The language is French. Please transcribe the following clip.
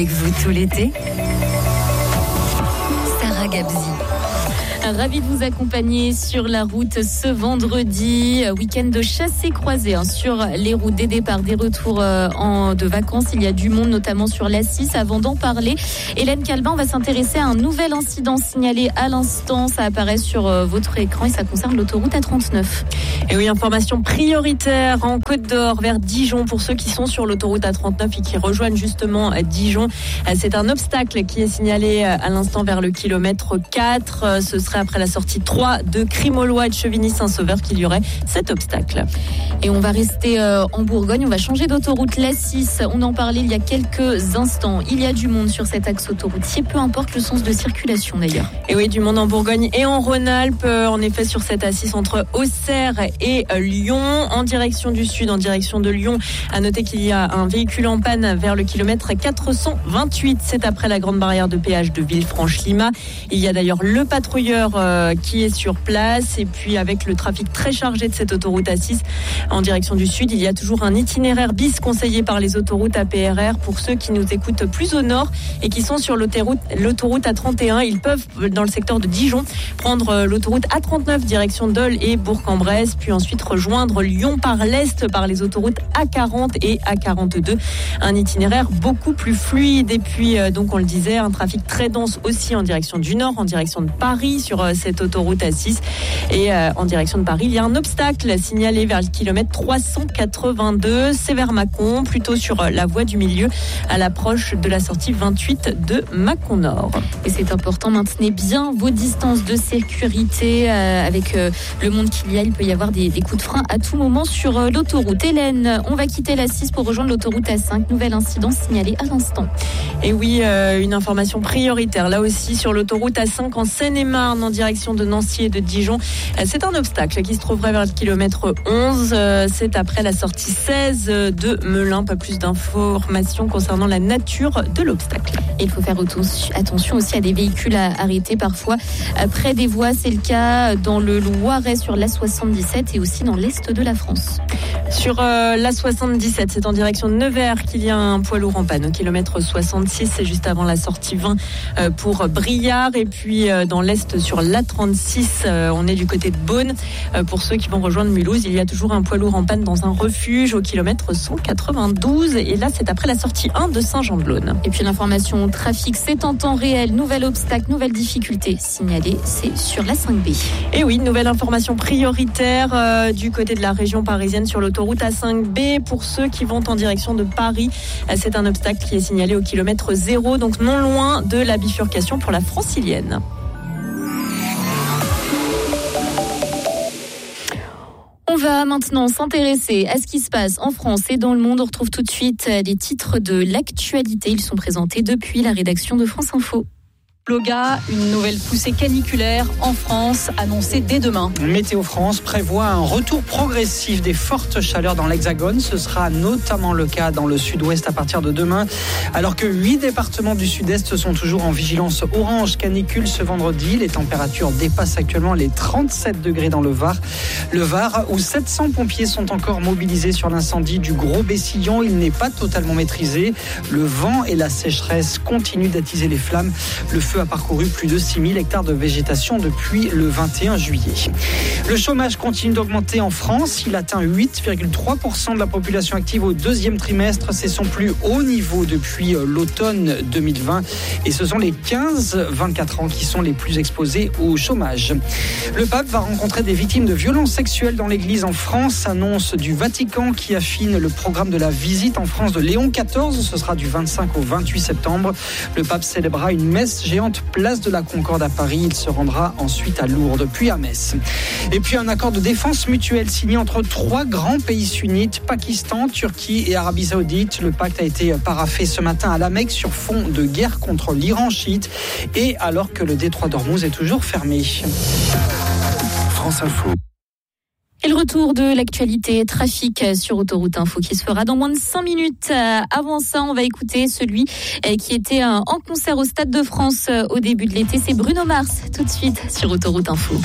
Avec vous tout l'été, Sarah Gabzi. Ravi de vous accompagner sur la route ce vendredi, week-end de chassé croisé sur les routes, des départs, des retours de vacances. Il y a du monde, notamment sur l'A6. Avant d'en parler, Hélène Calbin, on va s'intéresser à un nouvel incident signalé à l'instant. Ça apparaît sur votre écran et ça concerne l'autoroute A39. Et oui, information prioritaire en Côte d'Or vers Dijon pour ceux qui sont sur l'autoroute A39 et qui rejoignent justement Dijon. C'est un obstacle qui est signalé à l'instant vers le kilomètre 4. Ce serait après la sortie 3 de Crimolois et de Chevigny-Saint-Sauveur qu'il y aurait cet obstacle. Et on va rester en Bourgogne, on va changer d'autoroute, l'A6. On en parlait il y a quelques instants. Il y a du monde sur cet axe autoroutier, peu importe le sens de circulation d'ailleurs. Et oui, du monde en Bourgogne et en Rhône-Alpes, en effet sur cette A6 entre Auxerre et Lyon, en direction du sud, en direction de Lyon. À noter qu'il y a un véhicule en panne vers le kilomètre 428. C'est après la grande barrière de péage de Villefranche-Lima. Il y a d'ailleurs le patrouilleur qui est sur place. Et puis avec le trafic très chargé de cette autoroute A6 en direction du sud, il y a toujours un itinéraire bis conseillé par les autoroutes APRR pour ceux qui nous écoutent plus au nord et qui sont sur l'autoroute A31. Ils peuvent, dans le secteur de Dijon, prendre l'autoroute A39 direction Dole et Bourg-en-Bresse, puis ensuite rejoindre Lyon par l'est par les autoroutes A40 et A42. Un itinéraire beaucoup plus fluide. Et puis, donc on le disait, un trafic très dense aussi en direction du nord, en direction de Paris sur cette autoroute A6. Et en direction de Paris, il y a un obstacle signalé vers le kilomètre 382. C'est vers Mâcon, plutôt sur la voie du milieu, à l'approche de la sortie 28 de Mâcon Nord. Et c'est important, maintenez bien vos distances de sécurité avec le monde qu'il y a. Il peut y avoir des coups de frein à tout moment sur l'autoroute. Hélène, on va quitter l'A6 pour rejoindre l'autoroute A5. Nouvel incident signalé à l'instant. Et oui, une information prioritaire là aussi sur l'autoroute A5 en Seine-et-Marne en direction de Nancy et de Dijon. C'est un obstacle qui se trouverait vers le kilomètre 11. C'est après la sortie 16 de Melun. Pas plus d'informations concernant la nature de l'obstacle. Il faut faire attention aussi à des véhicules arrêtés parfois près des voies. C'est le cas dans le Loiret sur l'A77 et aussi dans l'est de la France. Sur l'A77, c'est en direction de Nevers qu'il y a un poids lourd en panne. Au kilomètre 66, c'est juste avant la sortie 20 pour Briard. Et puis dans l'est sur l'A36, on est du côté de Beaune. Pour ceux qui vont rejoindre Mulhouse, il y a toujours un poids lourd en panne dans un refuge au kilomètre 192. Et là, c'est après la sortie 1 de Saint-Jean-de-Laune. Et puis l'information trafic, c'est en temps réel. Nouvel obstacle, nouvelle difficulté signalée, c'est sur la 5B. Et oui, nouvelle information prioritaire du côté de la région parisienne sur l'autoroute A5B. Pour ceux qui vont en direction de Paris, c'est un obstacle qui est signalé au kilomètre 0, donc non loin de la bifurcation pour la Francilienne. On va maintenant s'intéresser à ce qui se passe en France et dans le monde. On retrouve tout de suite les titres de l'actualité. Ils sont présentés depuis la rédaction de France Info. Loga, une nouvelle poussée caniculaire en France, annoncée dès demain. Météo France prévoit un retour progressif des fortes chaleurs dans l'Hexagone. Ce sera notamment le cas dans le sud-ouest à partir de demain, alors que 8 départements du sud-est sont toujours en vigilance orange canicule ce vendredi. Les températures dépassent actuellement les 37 degrés dans le Var. Le Var, où 700 pompiers sont encore mobilisés sur l'incendie du Gros Bessillon. Il n'est pas totalement maîtrisé. Le vent et la sécheresse continuent d'attiser les flammes. Le feu a parcouru plus de 6000 hectares de végétation depuis le 21 juillet. Le chômage continue d'augmenter en France. Il atteint 8,3% de la population active au deuxième trimestre. C'est son plus haut niveau depuis l'automne 2020. Et ce sont les 15-24 ans qui sont les plus exposés au chômage. Le pape va rencontrer des victimes de violences sexuelles dans l'église en France. Annonce du Vatican qui affine le programme de la visite en France de Léon XIV. Ce sera du 25 au 28 septembre. Le pape célébrera une messe géante place de la Concorde à Paris. Il se rendra ensuite à Lourdes, puis à Metz. Et puis un accord de défense mutuelle signé entre 3 grands pays sunnites, Pakistan, Turquie et Arabie Saoudite. Le pacte a été paraphé ce matin à la Mecque sur fond de guerre contre l'Iran chiite et alors que le détroit d'Ormuz est toujours fermé. France Info. Et le retour de l'actualité trafic sur Autoroute Info qui se fera dans moins de 5 minutes. Avant ça, on va écouter celui qui était en concert au Stade de France au début de l'été. C'est Bruno Mars, tout de suite sur Autoroute Info.